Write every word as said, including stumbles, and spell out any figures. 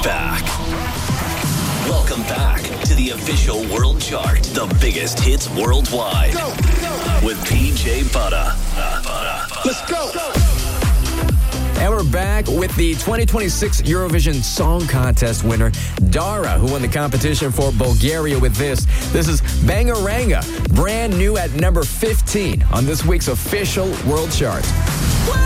back. Welcome back to the official world chart, the biggest hits worldwide, Go, go. with P J Butter. Let's go. And we're back with the twenty twenty-six Eurovision Song Contest winner, Dara, who won the competition for Bulgaria with this. This is Bangaranga, brand new at number fifteen on this week's official world chart.